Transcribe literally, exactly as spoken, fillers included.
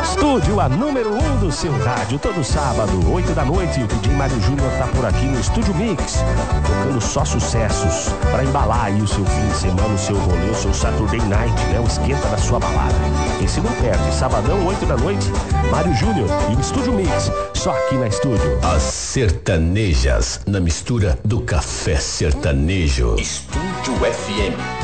Estúdio, a número um do seu rádio, todo sábado, oito da noite, o D J Mário Júnior tá por aqui no Estúdio Mix, tocando só sucessos para embalar aí o seu fim de semana, o seu rolê, o seu Saturday Night, né? O esquenta da sua balada. Esse não perde, sabadão, oito da noite, Mário Júnior e o Estúdio Mix, só aqui na Estúdio. As sertanejas, na mistura do café sertanejo. Estúdio F M.